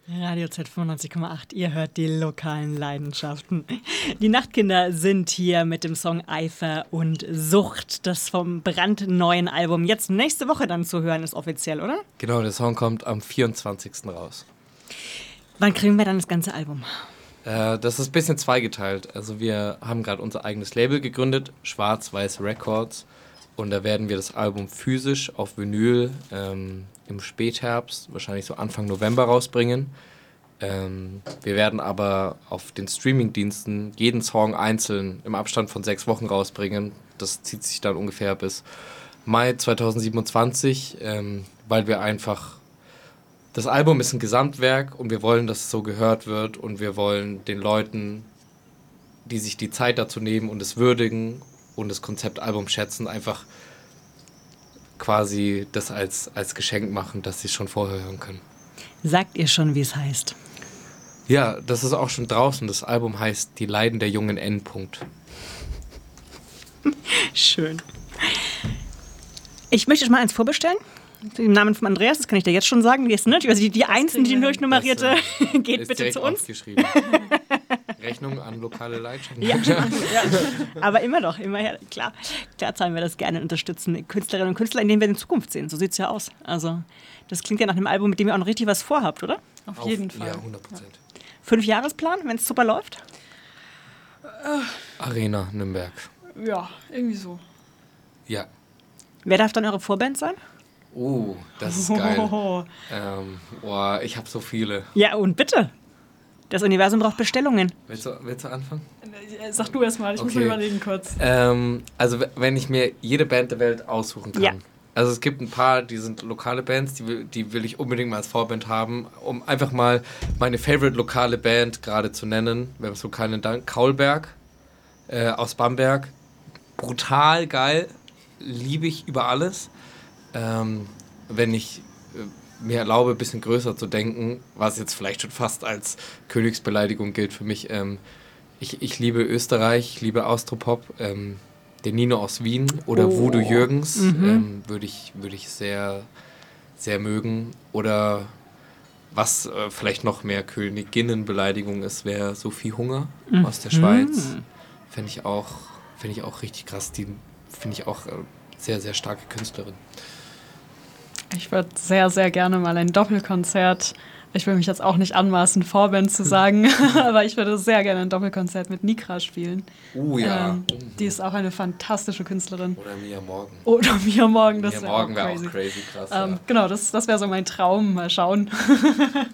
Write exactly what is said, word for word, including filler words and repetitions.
Radio Z fünfundneunzig Komma acht, ihr hört die lokalen Leidenschaften. Die Nachtkinder sind hier mit dem Song Eifer und Sucht, das vom brandneuen Album jetzt nächste Woche dann zu hören ist offiziell, oder? Genau, der Song kommt am vierundzwanzigsten raus. Wann kriegen wir dann das ganze Album? Äh, das ist ein bisschen zweigeteilt. Also wir haben gerade unser eigenes Label gegründet, Schwarz-Weiß Records. Und da werden wir das Album physisch auf Vinyl ähm, im Spätherbst, wahrscheinlich so Anfang November rausbringen. Ähm, wir werden aber auf den Streamingdiensten jeden Song einzeln im Abstand von sechs Wochen rausbringen. Das zieht sich dann ungefähr bis Mai zweitausendsiebenundzwanzig, ähm, weil wir einfach... Das Album ist ein Gesamtwerk und wir wollen, dass es so gehört wird und wir wollen den Leuten, die sich die Zeit dazu nehmen und es würdigen und das Konzept Album schätzen, einfach quasi das als, als Geschenk machen, dass sie es schon vorher hören können. Sagt ihr schon, wie es heißt? Ja, das ist auch schon draußen. Das Album heißt Die Leiden der jungen N. Schön. Ich möchte schon mal eins vorbestellen. Im Namen von Andreas, das kann ich dir jetzt schon sagen. Jetzt, ne? Also die, die Einsen, die durchnummerierte, das, äh, geht bitte zu uns. Rechnung an lokale Leitstellen. Ja, ja. Aber immer doch, immer her, klar. Klar zahlen wir das gerne und unterstützen Künstlerinnen und Künstler, in denen wir in Zukunft sehen. So sieht es ja aus. Also das klingt ja nach einem Album, mit dem ihr auch noch richtig was vorhabt, oder? Auf, Auf jeden Fall. Ja, hundert Prozent. Fünfjahresplan, wenn es super läuft? Arena Nürnberg. Ja, irgendwie so. Ja. Wer darf dann eure Vorband sein? Oh, das ist geil. Oh. Ähm, boah, ich habe so viele. Ja, und bitte. Das Universum braucht Bestellungen. Willst du, willst du anfangen? Sag du erst mal, ich okay. muss mir überlegen kurz. Ähm, also wenn ich mir jede Band der Welt aussuchen kann. Ja. Also es gibt ein paar, die sind lokale Bands, die will, die will ich unbedingt mal als Vorband haben, um einfach mal meine favorite lokale Band gerade zu nennen. Wir haben es lokal genannt, Kaulberg äh, aus Bamberg. Brutal geil, liebe ich über alles. Ähm, wenn ich äh, mir erlaube, ein bisschen größer zu denken, was jetzt vielleicht schon fast als Königsbeleidigung gilt für mich. Ähm, ich, ich liebe Österreich, ich liebe Austropop, ähm, den Nino aus Wien oder oh. Voodoo Jürgens mhm. ähm, würde ich, würd ich sehr, sehr mögen. Oder was äh, vielleicht noch mehr Königinnenbeleidigung ist, wäre Sophie Hunger mhm. aus der Schweiz. Fände ich auch, fänd ich auch richtig krass. Die finde ich auch äh, sehr, sehr starke Künstlerin. Ich würde sehr, sehr gerne mal ein Doppelkonzert, ich will mich jetzt auch nicht anmaßen, Vorband zu sagen, aber ich würde sehr gerne ein Doppelkonzert mit Nikra spielen. Oh ja. Ähm, die ist auch eine fantastische Künstlerin. Oder Mia Morgan. Oder Mia Morgan, das wäre wär auch, wär auch crazy krass. Ähm, ja. Genau, das, das wäre so mein Traum, mal schauen.